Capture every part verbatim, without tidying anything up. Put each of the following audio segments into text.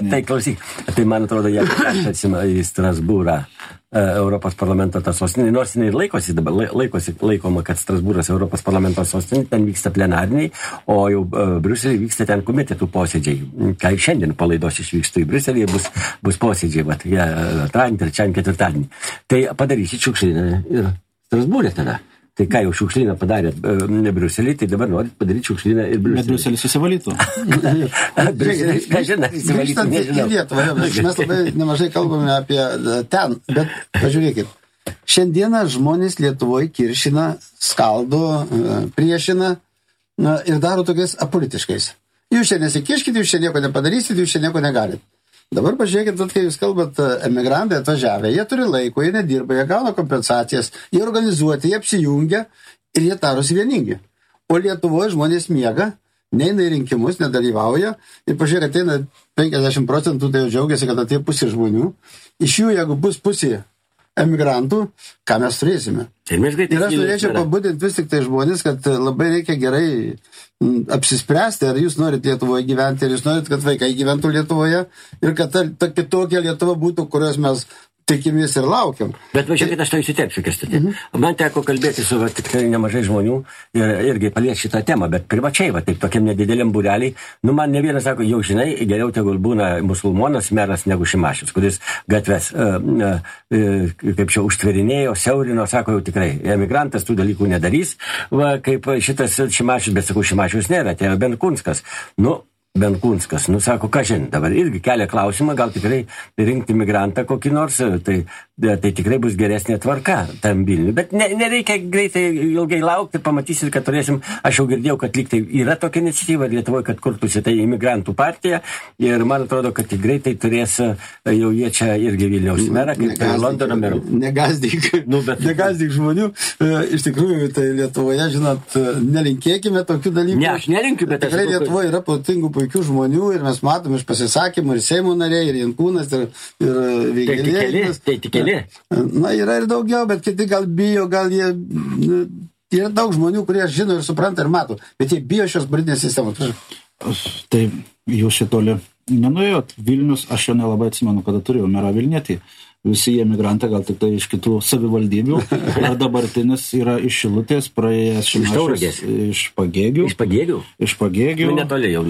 Tai klausyk, tai man atrodo, jeigu peršatsime į Strasbūrą, Europos parlamento tą sostinį, nors jinai laikosi dabar, laikosi, laikoma, kad Strasbūras Europos parlamento sostinį, ten vyksta plenariniai, o jau Briuselį vyksta ten komitetų posėdžiai. Kai šiandien palaidos išvykstu į Briuselį, bus, bus posėdžiai, vat, jie antradienį, trečiadienį, ketvirtadienį. Tai padarysit šiukšlyną ir Strasbūrė tada. Tai ką jau šiukšlyną padarė ne Briuselį, tai dabar norit padaryti šiukšlyną ir Briuselį. Bet Briuselis įsivalytų. Briuselis, ką žinai, įsivalytų, nežinau. Lietuvą, mes labai nemažai kalbame apie ten, bet pažiūrėkit, šiandieną žmonės Lietuvoje kiršina, skaldo, priešina ir daro tokiais apolitiškais. Jūs čia nesikiškite, jūs čia nieko nepadarysit, jūs čia nieko negalit. Dabar pažiūrėkit, kai jūs kalbat, emigrantai atvažiavę, jie turi laiko, jie nedirba, jie gauna kompensacijas, jie organizuoti, jie apsijungia ir jie tarosi vieningi. O Lietuvoje žmonės miega, neina į rinkimus, nedalyvauja ir pažiūrėkit, ateina penkiasdešimt procentų, tai jau džiaugiasi, kad atėjo pusė žmonių. Iš jų, jeigu bus pusė emigrantų, ką mes turėsime. Ir aš norėčiau pabudinti vis tik tai žmonės, kad labai reikia gerai apsispręsti, ar jūs norit Lietuvoje gyventi, ar jūs norit, kad vaikai gyventų Lietuvoje ir kad ta, ta kitokia Lietuva būtų, kurios mes tikimės ir laukiam. Bet važiuokit, aš to įsiterpsiu, Kęstuti. Mhm. Man teko kalbėti su va, tikrai nemažai žmonių ir irgi palies šitą temą, bet privačiai, va, taip tokiam nedideliam būreliai, nu man ne vienas sako, jau žinai, geriau tegul būna musulmonas meras negu Šimašius, kuris gatves, uh, uh, kaip čia užtverinėjo, siaurino, sako jau tikrai, emigrantas tų dalykų nedarys, va, kaip šitas Šimašius, bet sakau, Šimašius nėra, tai yra Benkunskas. Nu, Benkunskas, nu sako, ką žin, dabar irgi kelia klausimą, gal tikrai rinkti migrantą kokį nors, tai, tai tikrai bus geresnė tvarka tam Vilniui. Bet ne, nereikia greitai ilgai laukti, pamatysit, kad turėsim, aš jau girdėjau, kad lyg tai yra tokia iniciatyva Lietuvoje, kad kurtųsi tai imigrantų partija ir man atrodo, kad tik greitai turės jau jie čia irgi Vilniaus merą, kaip tai Londono merų. Negazdyk, nu, bet... negazdyk žmonių. Iš tikrųjų, tai Lietuvoje, žinot, nelinkėkime tokių dalykų. Ne, aš nelinkiu, bet tikrai Lietuvoje yra protingų puikių žmonių ir mes matome iš pasisakymų ir Seimo nariai, ir Jankūnas, ir, ir Vėgėlėjimas. Tai tik keli. Na, yra ir daugiau, bet kiti gal bijo, gal jie... Yra daug žmonių, kurie žino ir supranta ir mato, bet jie bijo šios barinės sistemos. Tai jūs šitoli nenuėjot. Vilnius, aš jo nelabai atsimenu, kada turėjau merą Vilnietį. Visi emigrantai gal tik tai iš kitų savivaldybių. Ir dabartinis yra iš Šilutės, praėjęs Šimašius iš Pagėgių. Iš Pagėgių? Iš Pagėgių. Nu, netoli jau.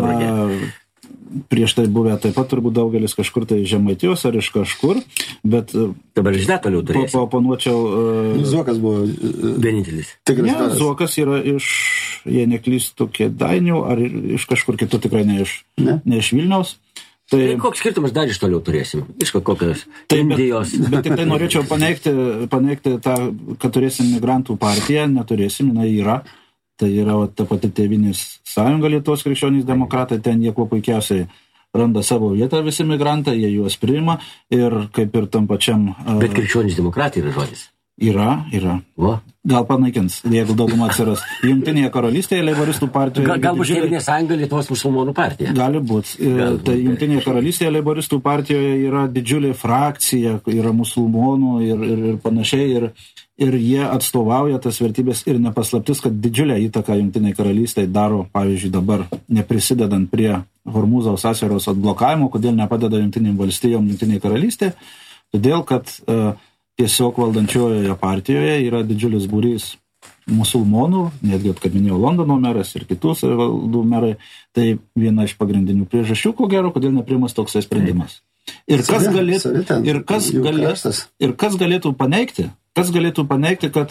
Na, prieš tai buvę taip pat turbūt daugelis kažkur tai Žemaitijos ar iš kažkur, bet... Dabar iš netoliau turėsi. Paponuočiau... Uh, Zuokas buvo... Uh, vienintelis. Ne, Zuokas yra iš, jei neklystų, Kėdainių, ar iš kažkur kitur, tikrai ne iš, ne? Ne iš Vilniaus. Tai, tai koks skirtumas dar iš toliau turėsim? Iš kokios tai, Indijos. Bet, bet tik tai norėčiau paneigti, paneigti tą, kad turėsim migrantų partiją, neturėsim, jinai yra. Tai yra va, ta pati Tėvynės sąjunga Lietuvos krikščionys demokratai, ten jie kuo puikiausiai randa savo vietą visi migrantai, jie juos priima ir kaip ir tam pačiam... Bet krikščionys demokratai yra žodis. Yra, yra. O? Gal panaikins, jeigu dauguma atsiras. Jungtinėje karalystėje leiboristų partijoje... Gal, gal bus Tėvynės sąjunga Lietuvos musulmonų partija? Gali būt. Gal, tai Jungtinėje karalystėje leiboristų partijoje yra didžiulė frakcija, yra musulmonų ir, ir, ir panašiai. Ir, ir jie atstovauja tas vertybės ir nepaslaptis, kad didžiulę įtaką Jungtinėje karalystėje daro, pavyzdžiui, dabar neprisidedant prie Hormūzo sąsiauros atblokavimo, kodėl nepadeda Jungtinėm valstijom Jungtinėje karalystėje. Todėl, kad... Uh, Tiesiog valdančiojoje partijoje yra didžiulis būrys musulmonų, netgi, kaip minėjau, Londono meras ir kitus valdų merai. Tai viena iš pagrindinių priežasčių, ko gero, kodėl nepriimas toksai sprendimas. Ir kas, galėtų, ir kas, galėtų, ir kas galėtų paneigti, kas galėtų paneigti, kad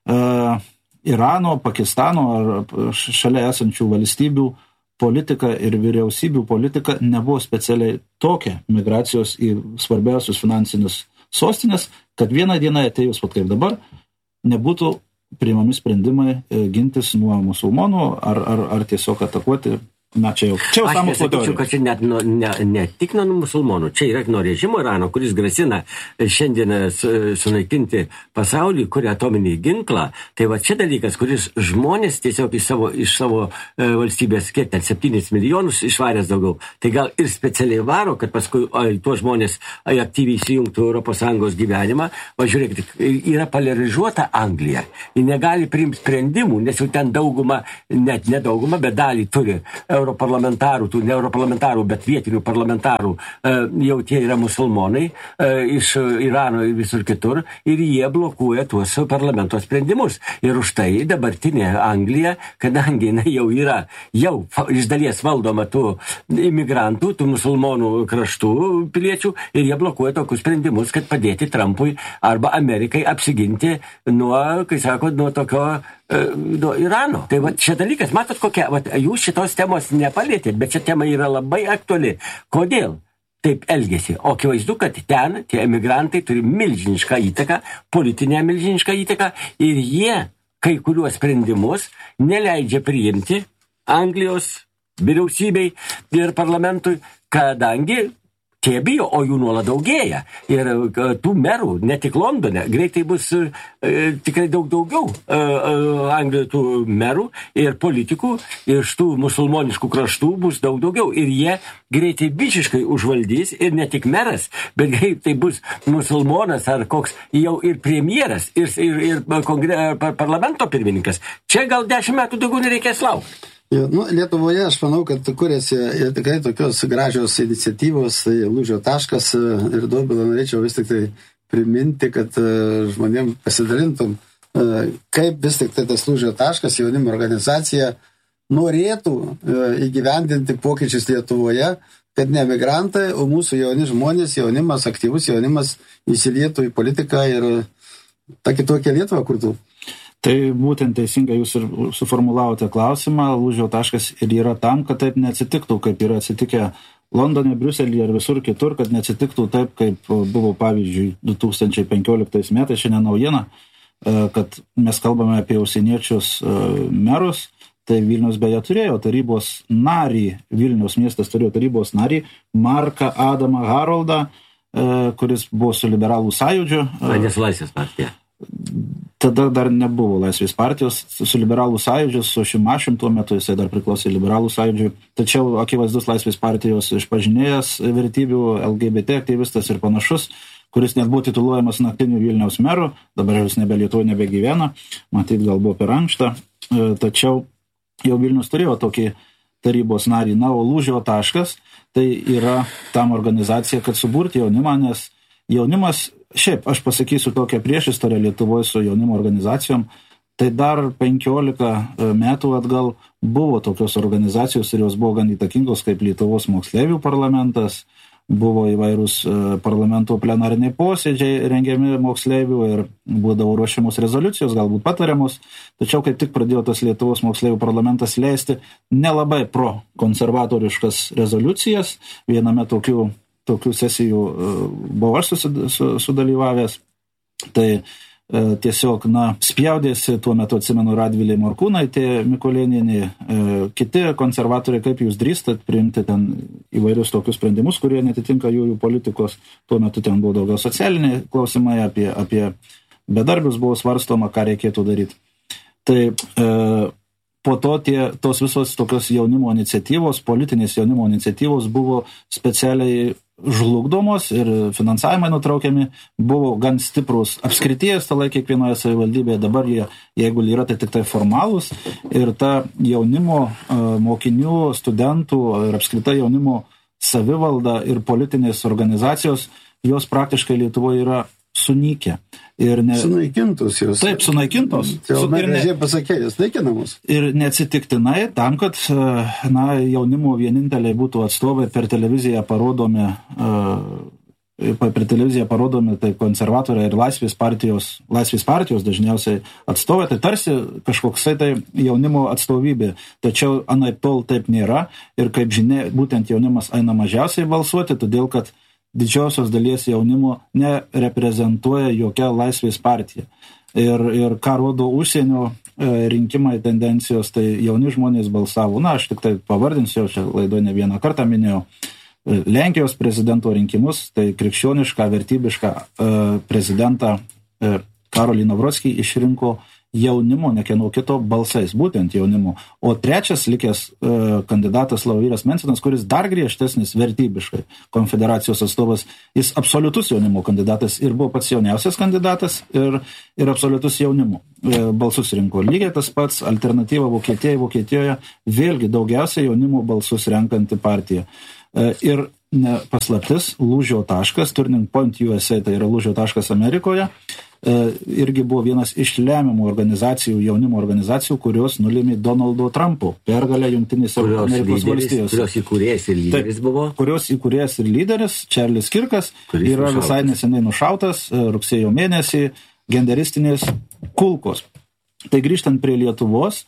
uh, Irano, Pakistano ar šalia esančių valstybių politika ir vyriausybių politika nebuvo specialiai tokia migracijos į svarbiausius finansinius sostinės, kad vieną dieną atėjus, pat kaip dabar, nebūtų priimami sprendimai gintis nuo musulmonų ar, ar, ar tiesiog atakuoti. Na, čia jau. Čia jau aš nesakyčiau, kad čia net nuo, ne, ne tik nuo musulmonų, čia yra nuo režimo Irano, kuris grasina šiandien sunaikinti pasaulį, kuria atominį ginklą. Tai va čia dalykas, kuris žmonės tiesiog iš savo, iš savo e, valstybės, kiek ten septynis milijonus išvaręs daugiau. Tai gal ir specialiai varo, kad paskui o, tuos žmonės ai, aktyviai įsijungtų Europos Sąjungos gyvenimą. Va žiūrėkit, yra poliarizuota Anglija. Ji negali priimti sprendimų, nes jau ten dauguma, net nedauguma, bet dalį turi europarlamentarų, tų ne europarlamentarų, bet vietinių parlamentarų, jau tie yra musulmonai iš Irano ir visur kitur, ir jie blokuoja tuos parlamento sprendimus. Ir už tai dabartinė Anglija, kadangi jinai jau yra, jau iš dalies valdoma tų imigrantų, tų musulmonų kraštų piliečių, ir jie blokuoja tokius sprendimus, kad padėti Trumpui arba Amerikai apsiginti nuo, kai sako, nuo tokio nuo Irano. Tai va, šia dalykas, matot kokia, va, jūs šitos temos nepalėtėt, bet šia tema yra labai aktuali. Kodėl taip elgėsi? O akivaizdu, kad ten tie emigrantai turi milžinišką įtaką, politinę milžinišką įtaką, ir jie kai kuriuos sprendimus neleidžia priimti Anglijos vyriausybei ir parlamentui, kadangi tie bijo, o jų nuolat daugėja. Ir tų merų, ne tik Londone, greitai bus e, tikrai daug daugiau e, Anglijoje tų merų ir politikų iš tų musulmoniškų kraštų bus daug daugiau. Ir jie greitai bičiškai užvaldys, ir ne tik meras, bet greitai bus musulmonas ar koks jau ir premjeras, ir, ir, ir kongre, parlamento pirmininkas. Čia gal dešimt metų daugiau nereikės laukti. Jo, nu, Lietuvoje aš manau, kad kuriasi tikrai tokios gražios iniciatyvos, tai lūžio taškas, ir Dobilą norėčiau vis tik tai priminti, kad žmonėm pasidalintum, kaip vis tik tai tas lūžio taškas, jaunimo organizacija norėtų įgyvendinti pokyčius Lietuvoje, kad ne emigrantai, o mūsų jauni žmonės, jaunimas, aktyvus jaunimas įsilietų į politiką ir tą kitokią Lietuvą kurtų. Tai būtent teisingai jūs ir suformulavote klausimą, lūžio taškas ir yra tam, kad taip neatsitiktų, kaip yra atsitikę Londone, Briuselyje ir visur kitur, kad neatsitiktų taip, kaip buvo pavyzdžiui du tūkstančiai penkioliktais metais, šiandien naujiena, kad mes kalbame apie užsieniečius merus, tai Vilnius beje turėjo tarybos narį, Vilnius miestas turėjo tarybos narį, Marką Adamą Haroldą, kuris buvo su liberalų sąjūdžiu. Vadės Laisvės partija. Tada dar nebuvo Laisvės partijos, su liberalų sąjūdžiu, su Šimašium tuo metu jisai dar priklausė liberalų sąjūdžiui, tačiau akivaizdus Laisvės partijos išpažinėjas vertybių, L G B T aktyvistas ir panašus, kuris net buvo tituluojamas naktiniu Vilniaus meru, dabar jis nebe Lietuvoje nebegyvena, matyt gal buvo per ankšta, tačiau jau Vilnius turėjo tokį tarybos narį, na, o lūžio taškas tai yra tam organizacija, kad suburti jaunimą, nes jaunimas, šiaip aš pasakysiu tokią priešistorę Lietuvoje su jaunimo organizacijom, tai dar penkiolika metų atgal buvo tokios organizacijos ir jos buvo gan įtakingos kaip Lietuvos moksleivių parlamentas, buvo įvairūs parlamento plenariniai posėdžiai rengiami moksleivių ir būdavo ruošiamos rezoliucijos, galbūt patariamos, tačiau kaip tik pradėjo tas Lietuvos moksleivių parlamentas leisti nelabai pro konservatoriškas rezoliucijas, viename tokių tokių sesijų buvau aš sudalyvavęs, tai tiesiog, na, spjaudėsi, tuo metu atsimenu Radvilė Morkūnaitė, Mikulėnienė, kiti konservatoriai, kaip jūs drįstat priimti ten įvairius tokius sprendimus, kurie netitinka jų politikos, tuo metu ten buvo daugiau socialiniai klausimai, apie, apie bedarbius buvo svarstoma, ką reikėtų daryti. Tai e, po to tie, tos visos tokios jaunimo iniciatyvos, politinės jaunimo iniciatyvos buvo specialiai žlugdomos ir finansavimai nutraukiami, buvo gan stiprus apskrities talai kiekvienoje savivaldybėje, dabar jie, jeigu yra, tai tik tai formalūs, ir ta jaunimo, mokinių, studentų ir apskritai jaunimo savivalda ir politinės organizacijos, jos praktiškai Lietuvoje yra sunykę. Ir ne... Sunaikintos jos. Taip, sunaikintos. Jau su... gražiai pasakė, jos naikinamos. Ir neatsitiktinai tam, kad na, jaunimo vieninteliai būtų atstovai per televiziją parodomi, per televiziją parodomi tai konservatoriai ir Laisvės partijos, Laisvės partijos dažniausiai atstovai, tai tarsi kažkoksai tai jaunimo atstovybė. Tačiau anaip tol taip nėra ir kaip žinia, būtent jaunimas eina mažiausiai balsuoti, todėl kad didžiosios dalies jaunimo nereprezentuoja jokia Laisvės partija. Ir, ir ką rodo užsienio rinkimai tendencijos, tai jauni žmonės balsavo, na, aš tik tai pavardinsiu, čia laidoje ne vieną kartą minėjau, Lenkijos prezidento rinkimus, tai krikščionišką, vertybišką prezidentą Karolį Navrockį išrinko jaunimo, ne kieno kito balsais, būtent jaunimo. O trečias likęs e, kandidatas Laurynas Mencinas, kuris dar griežtesnis vertybiškai konfederacijos atstovas, jis absoliutus jaunimo kandidatas ir buvo pats jauniausias kandidatas ir, ir absoliutus jaunimo e, balsus rinko. Lygiai tas pats alternatyva Vokietijai, Vokietijoje vėlgi daugiausiai jaunimo balsus renkanti partija. E, ir ne, paslaptis, lūžio taškas, Turning Point U S A, tai yra lūžio taškas Amerikoje, irgi buvo vienas iš lemiamų organizacijų, jaunimo organizacijų, kurios nulėmė Donaldo Trumpo pergalę Jungtinėse Amerikos valstijose. Kurios įkūrėjas ir lyderis Taip, buvo. Kurios įkūrėjas ir lyderis, Čarlis Kirkas, Kuris yra nušautas. visai neseniai nušautas rugsėjo mėnesį genderistinės kulkos. Tai grįžtant prie Lietuvos,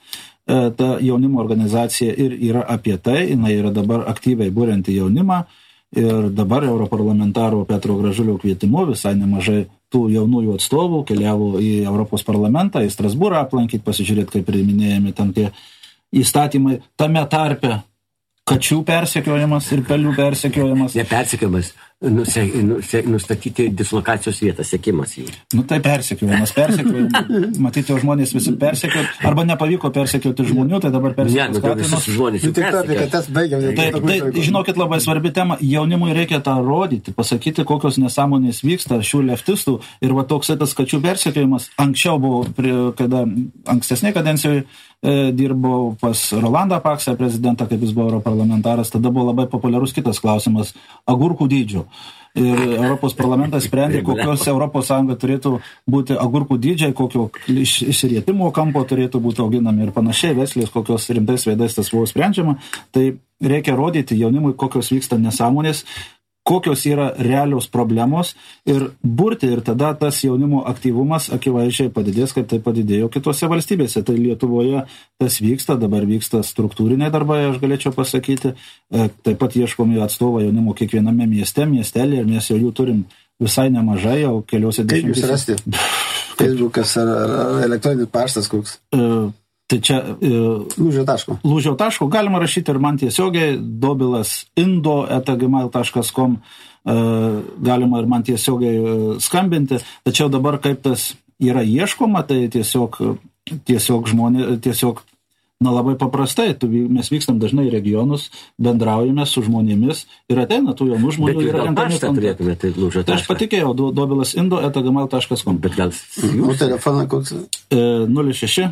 ta jaunimo organizacija ir yra apie tai, jinai yra dabar aktyviai būrinti jaunimą. Ir dabar europarlamentaro Petro Gražulio kvietimu visai nemažai tų jaunųjų atstovų keliavo į Europos parlamentą, į Strasbūrą aplankyti, pasižiūrėti, kaip priiminėjami tam tie įstatymai. Tame tarpe kačių persekiojimas ir pelių persekiojimas. Nepersekiojimas, nuse, nuse, nustatyti dislokacijos vietą, sekimas jį. Nu tai persekiojimas, persekiojimas. Matyti, žmonės visi persekioti, arba nepavyko persekioti žmonių, tai dabar persekioti. Ne, nu tai visus žmonės jau persekioja. Tai, tai, žinokit, labai svarbi tema, jaunimui reikia tą rodyti, pasakyti, kokios nesąmonės vyksta šių leftistų ir va toks tas kačių persekiojimas. Anksčiau buvo, prie, kada ankstesnė kadencijoje e, dirbau pas Rolandą Paksą, prezidentą, kaip jis buvo europarlamentaras, tada buvo labai populiarus kitas klausimas – agurkų dydžio. Ir Europos parlamentas sprendė, kokios Europos Sąjunga turėtų būti agurkų dydžiai, kokio iš, išrietimo kampo turėtų būti auginami ir panašiai, veslės, kokios rimtais veidais tas buvo sprendžiama. Tai reikia rodyti jaunimui, kokios vyksta nesąmonės, kokios yra realios problemos ir burti, ir tada tas jaunimo aktyvumas akivaizdžiai padidės, kaip tai padidėjo kitose valstybėse. Tai Lietuvoje tas vyksta, dabar vyksta struktūriniai darbai, aš galėčiau pasakyti. Taip pat ieškomi atstovai jaunimo kiekviename mieste, miestelė, ir mes jau jų turim visai nemažai, jau keliose dešimtys. Kaip jūs rasti? Facebookas ar, ar, ar elektroninis paštas koks? Uh, Tai čia e, lūžio taško. Lūžio taško galima rašyti ir man tiesiogiai dobilas indo eta gmail taškas com e, galima ir man tiesiogiai e, skambinti. Tačiau dabar kaip tas yra ieškoma, tai tiesiog, tiesiog žmonės, tiesiog, na labai paprastai, tu, mes vykstam dažnai į regionus, bendraujame su žmonėmis ir ateina tų jaunų žmonių. Bet jūs gal paštą turėtume, tai lūžio tašką. Tai aš patikėjau, do, dobilas indo eta gmail taškas com. Bet gal jūs? O telefoną koks? E, nulis šeši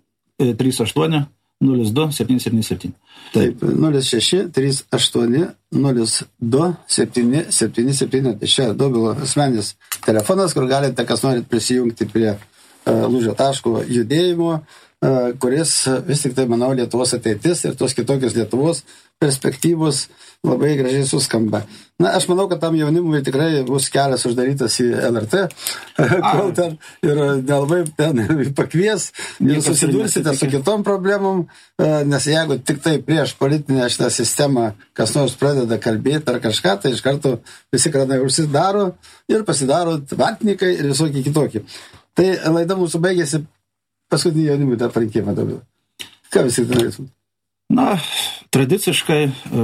trys aštuoni nulis du septyni septyni septyni. Taip, nulis šeši trys aštuoni nulis du septyni septyni septyni. Tai čia dobilo asmeninis telefonas, kur galite, kas norit prisijungti prie uh, lūžio taško judėjimo, uh, kuris vis tik tai, manau, Lietuvos ateitis ir tos kitokios Lietuvos perspektyvos labai gražiai suskamba. Na, aš manau, kad tam jaunimui tikrai bus kelias uždarytas į L R T, kol ten ir nelabai ten pakvies ir susidursite su kitom problemom, nes jeigu tik tai prieš politinę šitą sistemą kas nors pradeda kalbėti ar kažką, tai iš karto visi kranai užsidaro ir pasidaro vatnikai ir visokie kitokie. Tai laida mūsų baigėsi paskutinį jaunimui tą parinkimą dabar. Ką visi norėtum? Na, tradiciškai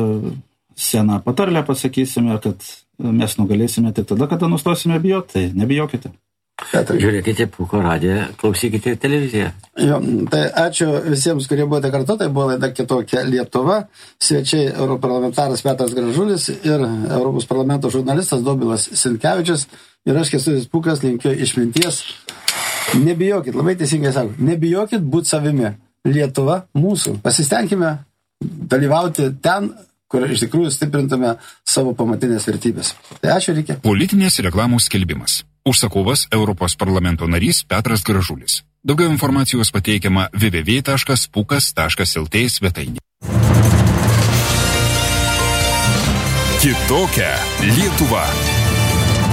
seną patarlę pasakysime, kad mes nugalėsime tik tada, kada nustosime bijoti, tai nebijokite. Petrai. Žiūrėkite Puko radiją, klausykite televiziją. Jo, tai ačiū visiems, kurie buvote kartu, tai buvo laida Kitokia Lietuva, svečiai europarlamentaras Petras Gražulis ir Europos parlamento žurnalistas Dobilas Sinkevičius ir aš Kęstutis Pukas linkiu išminties. Nebijokit, labai teisingai sako, nebijokit būti savimi. Lietuva mūsų. Pasistengime dalyvauti ten, kur iš tikrųjų stiprintume savo pamatinės vertybės. Tai ačiū, reikia. Politinės reklamos skelbimas. Užsakovas Europos parlamento narys Petras Gražulis. Daugiau informacijos pateikiama w w w taškas pukas taškas l t svetainė. Kitokia Lietuva.